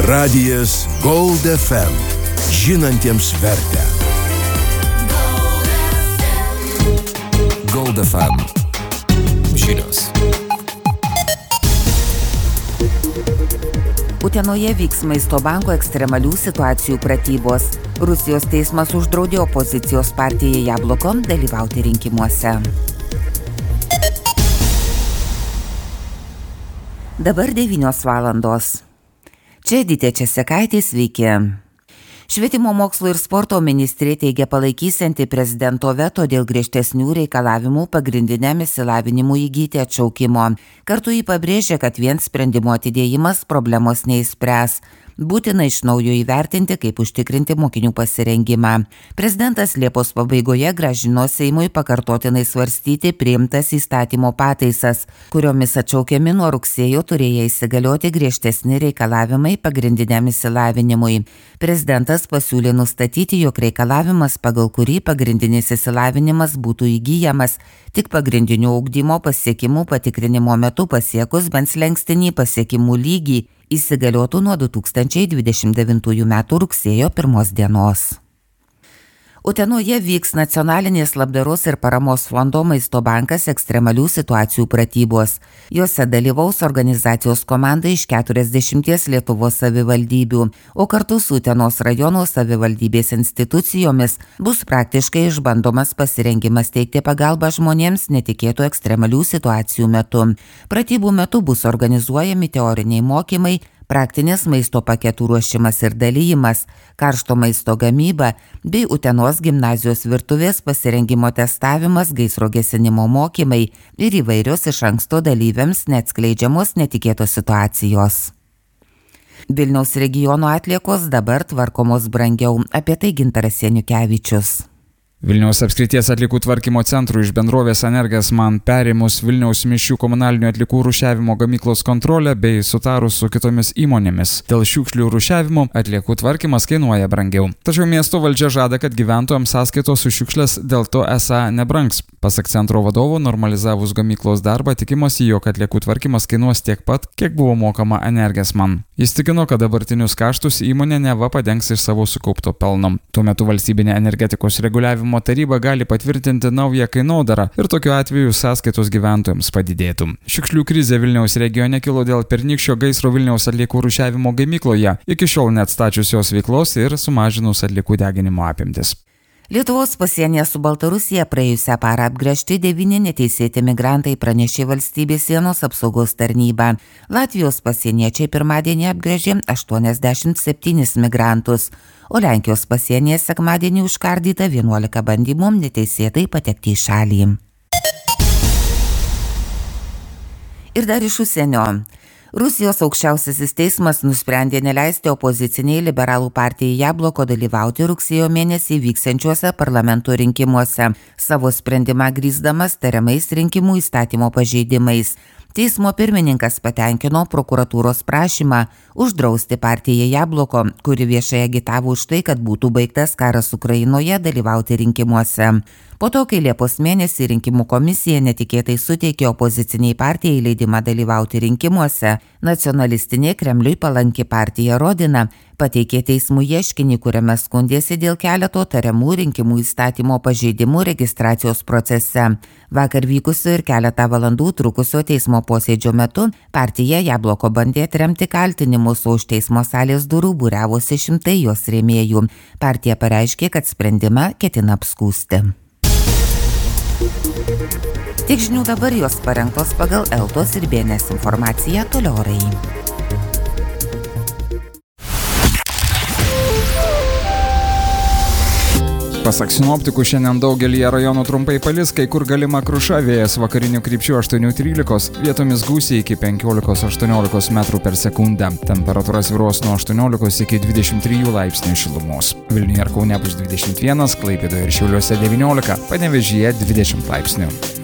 Radijas Gold FM. Žinantiems vertę. Gold FM. Žinios. Utenoje vyks Maisto banko ekstremalių situacijų pratybos. Rusijos teismas uždraudė opozicijos partijai Jabloko dalyvauti rinkimuose. Dabar 9 valandos. Čia Edita Česekaitė, sveiki. Švietimo mokslo ir sporto ministrė teigia palaikysianti prezidento veto dėl griežtesnių reikalavimų pagrindiniam išsilavinimui įgyti atšaukimo. Kartu ji pabrėžė, kad vien sprendimo atidėjimas problemos neišspręs. Būtina iš naujo įvertinti, kaip užtikrinti mokinių pasirengimą. Prezidentas Liepos pabaigoje grąžino Seimui pakartotinai svarstyti priimtas įstatymo pataisas, kuriomis atšaukiami nuo rugsėjo turėję įsigalioti griežtesni reikalavimai pagrindiniam išsilavinimui. Prezidentas pasiūlė nustatyti, jog reikalavimas, pagal kurį pagrindinis išsilavinimas būtų įgyjamas tik pagrindinio ugdymo pasiekimų patikrinimo metu pasiekus bent slenkstinį pasiekimų lygį, įsigaliotų nuo 2029 m. rugsėjo 1 dienos. Utenoje vyks Nacionalinės labdaros ir paramos fondo Maisto bankas ekstremalių situacijų pratybos. Jose dalyvaus organizacijos komanda iš 40 Lietuvos savivaldybių, o kartu su Utenos rajono savivaldybės institucijomis bus praktiškai išbandomas pasirengimas teikti pagalbą žmonėms netikėtų ekstremalių situacijų metu. Pratybų metu bus organizuojami teoriniai mokymai, praktinis maisto paketų ruošimas ir dalyjimas, karšto maisto gamyba bei Utenos gimnazijos virtuvės pasirengimo testavimas, gaisro gesinimo mokymai ir įvairios iš anksto dalyviams neatskleidžiamos netikėtos situacijos. Vilniaus regiono atliekos dabar tvarkomos brangiau, apie tai Gintaras Janukevičius. Vilniaus apskrities atliekų tvarkymo centrų iš bendrovės Energesman perėmus Vilniaus mišrių komunalinių atliekų rūšiavimo gamyklos kontrolę bei sutarus su kitomis įmonėmis. Dėl šiukšlių rūšiavimo atliekų tvarkymas kainuoja brangiau. Tačiau miesto valdžia žada, kad gyventojams sąskaitos už šiukšles dėl to esą nebrangs. Pasak centro vadovo, normalizavus gamyklos darbą, tikimasi, jog atliekų tvarkymas kainuos tiek pat, kiek buvo mokama Energesman. Jis tikino, kad dabartinius kaštus įmonė neva padengs iš savo sukaupto pelno. Tuo metu valstybinė energetikos reguliavimo taryba gali patvirtinti naują kainodarą ir tokiu atveju sąskaitos gyventojams padidėtų. Šiukšlių krizė Vilniaus regione kilo dėl pernykščio gaisro Vilniaus atliekų rūšiavimo gamykloje, iki šiol neatstačius jos veiklos ir sumažinus atliekų deginimo apimtis. Lietuvos pasienyje su Baltarusija praėjusią parą apgręžti 9 neteisėti migrantai, pranešė valstybės sienos apsaugos tarnyba. Latvijos pasieniečiai pirmadienį apgręžė 87 migrantus, o Lenkijos pasienyje sekmadienį užkardyta 11 bandymų neteisėtai patekti į šalį. Ir dar iš užsienio. Rusijos aukščiausiasis teismas nusprendė neleisti opoziciniai liberalų partijai Jabloko dalyvauti rugsėjo mėnesį vyksiančiuose parlamento rinkimuose, savo sprendimą grįsdamas tariamais rinkimų įstatymo pažeidimais. Teismo pirmininkas patenkino prokuratūros prašymą uždrausti partijai Jabloko, kuri viešai agitavo už tai, kad būtų baigtas karas Ukrainoje, dalyvauti rinkimuose. Po to, kai Liepos mėnesį rinkimų komisija netikėtai suteikė opoziciniai partijai leidimą dalyvauti rinkimuose, nacionalistinė Kremliui palanki partija Rodina pateikė teismų ieškinį, kuriame skundėsi dėl keleto tariamų rinkimų įstatymo pažeidimų registracijos procese. Vakar vykusio ir keletą valandų trukusio teismo posėdžio metu partija Jabloko bandė atremti kaltinimus, o už teismo salės durų būriavosi šimtai jos rėmėjų. Partija pareiškė, kad sprendimą ketina apskųsti. Tik žinių dabar, jos parengtos pagal Eltos ir BNS informaciją, toliau orai. Pasak sinoptikų, šiandien daugelyje rajonų trumpai palis, kai kur galima kruša, vėjas vakarinių krypčių 8–13, vietomis gūsiai iki 15–18 metrų per sekundę. Temperatūra svyruos nuo 18 iki 23 laipsnių šilumos. Vilniuje ir Kaune bus 21, Klaipėdoje ir Šiauliuose 19, Panevėžyje 20 laipsnių.